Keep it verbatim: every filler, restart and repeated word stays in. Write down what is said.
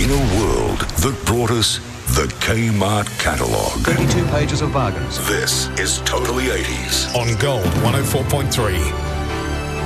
in a world that brought us the Kmart catalogue. thirty-two pages of bargains. This is Totally eighties. On Gold one oh four point three.